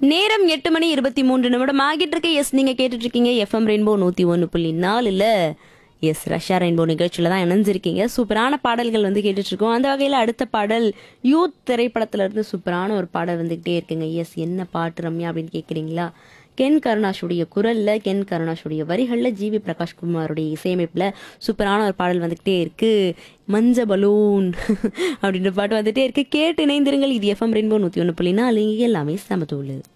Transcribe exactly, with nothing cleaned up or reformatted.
நேரம் எட்டு மணி இருபத்தி மூன்று நிமிடம் ஆகிட்டு இருக்கு. எஸ், நீங்க கேட்டுட்டு இருக்கீங்க எஃப்எம் ரெயின்போ நூத்தி ஒன்னு புள்ளி நாலுல எஸ் ரஷ்யா ரெயின்போ நிகழ்ச்சியில தான் இணைஞ்சிருக்கீங்க. சூப்பரான பாடல்கள் வந்து கேட்டுட்டு இருக்கோம். அந்த வகையில அடுத்த பாடல் யூத் திரைப்படத்துல இருந்து சூப்பரான ஒரு பாடல் வந்துகிட்டே இருக்குங்க. எஸ், என்ன பாட்டு ரம்யா அப்படின்னு கேக்குறீங்களா? கென் கருணாஷுடைய குரல்ல, கென் கருணாஷுடைய வரிகள்ல, ஜிவி பிரகாஷ்குமாருடைய இசையமைப்புல சூப்பரான ஒரு பாடல் வந்துகிட்டே இருக்கு. மஞ்ச பலூன் அப்படின்ற பாட்டு வந்துட்டே இருக்கு. கேட்டு இணைந்திருங்கள். இது எஃப்எம் ரெயின்போ நூத்தி ஒன்னு புள்ளி நாலு, எல்லாமே சமதூளு.